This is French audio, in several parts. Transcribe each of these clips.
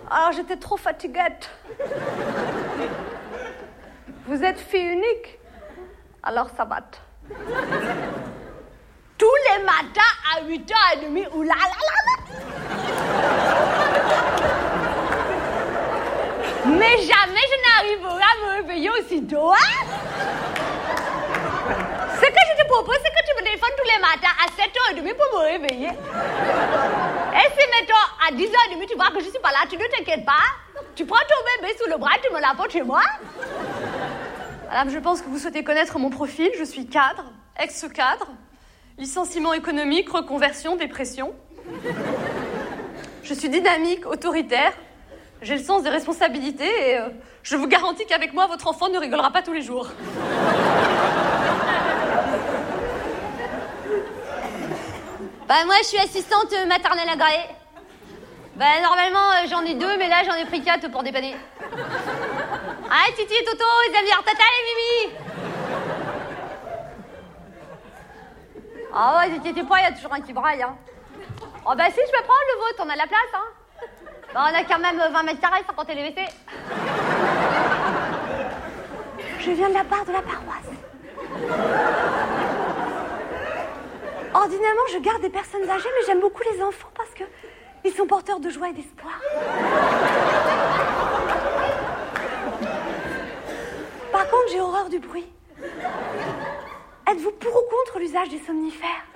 Alors j'étais trop fatiguette. Vous êtes fille unique? Alors ça va. Tous les matins à 8h30, oulala. Mais jamais je n'arriverai à me réveiller aussitôt, hein? Ce que je te propose, c'est que tu me téléphones tous les matins à 7h30 pour me réveiller. Et si, mettons, à 10h30, tu vois que je suis pas là, tu ne t'inquiètes pas. Tu prends ton bébé sous le bras et tu me l'apportes chez moi. Madame, je pense que vous souhaitez connaître mon profil. Je suis cadre, ex-cadre, licenciement économique, reconversion, dépression. Je suis dynamique, autoritaire. J'ai le sens des responsabilités et je vous garantis qu'avec moi, votre enfant ne rigolera pas tous les jours. Bah moi je suis assistante maternelle agréée. Bah normalement j'en ai 2 mais là j'en ai pris 4 pour dépanner. Ah Titi et Toto, ils aiment dire Tata et Mimi. Ah ouais, n'inquiétez pas, il y a toujours un qui braille, hein. Oh bah si, je peux prendre le vôtre, on a de la place, hein. Bah on a quand même 20 mètres carrés sans compter les WC. Je viens de la part de la paroisse. Ordinairement, je garde des personnes âgées, mais j'aime beaucoup les enfants parce que ils sont porteurs de joie et d'espoir. Par contre, j'ai horreur du bruit. Êtes-vous pour ou contre l'usage des somnifères?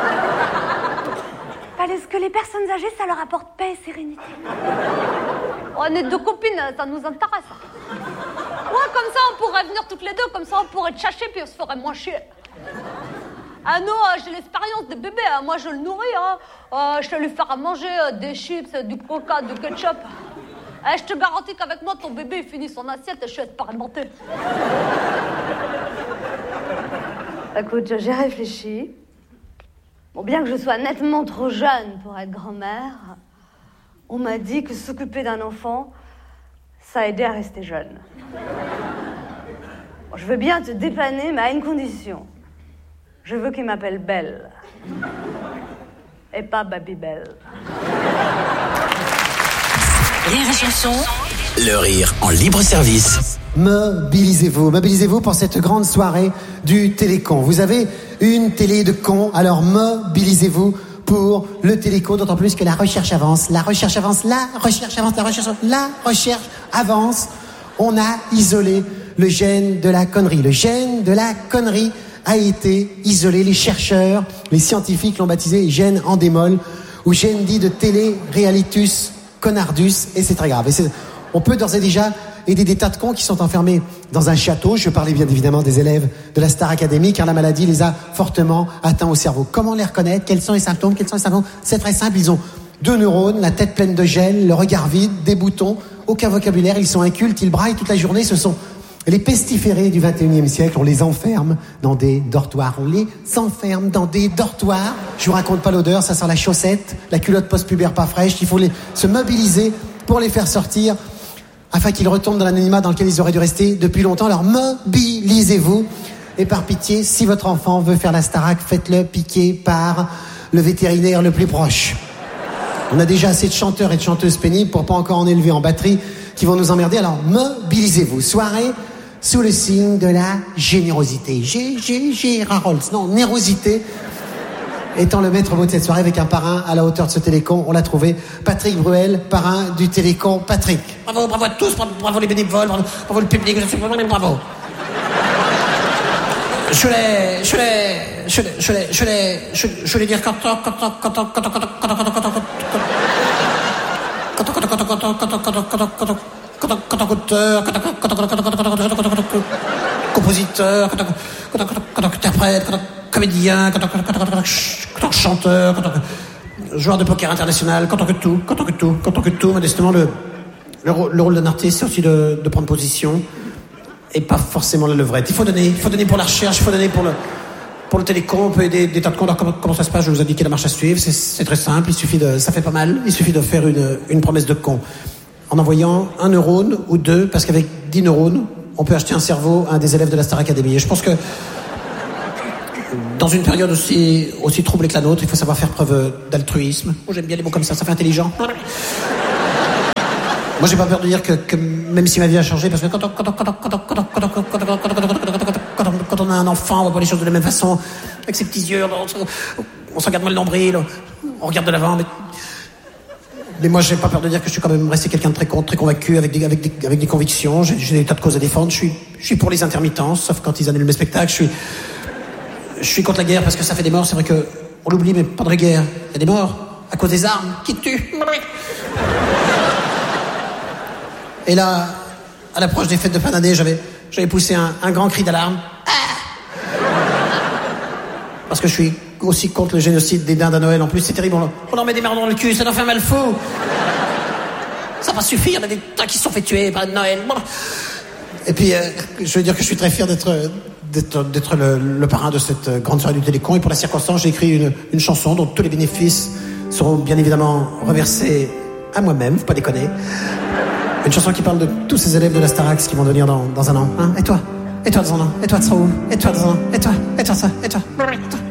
Parce que les personnes âgées, ça leur apporte paix et sérénité. On est 2 copines, ça nous intéresse. Ouais, comme ça, on pourrait venir toutes les 2, comme ça, on pourrait te chercher, puis on se ferait moins chier. Ah non, j'ai l'expérience de bébé, hein. Moi je le nourris, hein. Je vais lui faire à manger des chips, du coca, du ketchup. Je te garantis qu'avec moi, ton bébé, il finit son assiette et je suis expérimentée. Écoute, j'ai réfléchi. Bon, bien que je sois nettement trop jeune pour être grand-mère, on m'a dit que s'occuper d'un enfant, ça aidait à rester jeune. Bon, je veux bien te dépanner, mais à une condition. Je veux qu'il m'appelle Belle. Et pas Babybel. Rire et chanson. Le rire en libre service. Mobilisez-vous pour cette grande soirée du télécon. Vous avez une télé de con, alors mobilisez-vous pour le télécon, d'autant plus que la recherche avance. La recherche avance, la recherche avance, la recherche avance, la recherche avance. On a isolé le gène de la connerie. Le gène de la connerie a été isolé. Les chercheurs, les scientifiques l'ont baptisé gène en démol, ou gène dit de télé-réalitus connardus, et c'est très grave. On peut d'ores et déjà aider des tas de cons qui sont enfermés dans un château. Je parlais bien évidemment des élèves de la Star Academy, car la maladie les a fortement atteints au cerveau. Comment les reconnaître? Quels sont les symptômes? C'est très simple, ils ont 2 neurones, la tête pleine de gel, le regard vide, des boutons, aucun vocabulaire, ils sont incultes, ils braillent toute la journée. Ce sont les pestiférés du 21e siècle. On les enferme dans des dortoirs. Je vous raconte pas l'odeur, ça sent la chaussette, la culotte post-pubère pas fraîche. Il faut se mobiliser pour les faire sortir afin qu'ils retombent dans l'anonymat dans lequel ils auraient dû rester depuis longtemps. Alors mobilisez-vous. Et par pitié, si votre enfant veut faire la Starac, faites-le piquer par le vétérinaire le plus proche. On a déjà assez de chanteurs et de chanteuses pénibles pour pas encore en élever en batterie qui vont nous emmerder. Alors mobilisez-vous. Soirée sous le signe de la générosité. Gérard Rolls. Non, nérosité étant le maître mot de cette soirée, avec un parrain à la hauteur de ce télécon. On l'a trouvé, Patrick Bruel, parrain du télécon. Patrick. Bravo à tous, bravo les bénévoles, bravo le public, bravo. Je voulais dire compositeur, interprète, comédien, chanteur, joueur de poker international, tant que tout, modestement, le rôle d'un artiste, c'est aussi de prendre position et pas forcément la levrette. Il faut donner pour la recherche, il faut donner pour le télécom, on peut aider des tas de comptes. Alors comment ça se passe? Je vais vous indiquer la marche à suivre, c'est très simple, ça fait pas mal, il suffit de faire une promesse de con. En envoyant 1 neurone ou 2, parce qu'avec 10 neurones, on peut acheter un cerveau à un des élèves de la Star Academy. Et je pense que dans une période aussi troublée que la nôtre, il faut savoir faire preuve d'altruisme. Oh, j'aime bien les mots comme ça fait intelligent. Moi, j'ai pas peur de dire que même si ma vie a changé, parce que quand on a un enfant, on voit pas les choses de la même façon, avec ses petits yeux, on se regarde moins le nombril, on regarde de l'avant, mais moi, j'ai pas peur de dire que je suis quand même resté quelqu'un de très convaincu, avec des convictions. J'ai des tas de causes à défendre. Je suis pour les intermittences, sauf quand ils annulent mes spectacles. Je suis contre la guerre parce que ça fait des morts. C'est vrai que on l'oublie, mais pas de vraie guerre. Il y a des morts à cause des armes qui tuent. Et là, à l'approche des fêtes de fin d'année, j'avais poussé un grand cri d'alarme. Parce que je suis aussi contre le génocide des dindes à Noël. En plus, c'est terrible, on leur met des merdons dans le cul, ça leur fait un mal fou. Ça va suffire, il y en a des tas qui se sont fait tuer par Noël. Et puis, je veux dire que je suis très fier d'être le parrain de cette grande soirée du Télécon. Et pour la circonstance, j'ai écrit une chanson dont tous les bénéfices seront bien évidemment reversés à moi-même, faut pas déconner. Une chanson qui parle de tous ces élèves de la Starax qui vont venir dans un an. Hein? Et toi dans un an? Et toi, tu seras où? Et toi dans un an? Et toi ça? Et toi?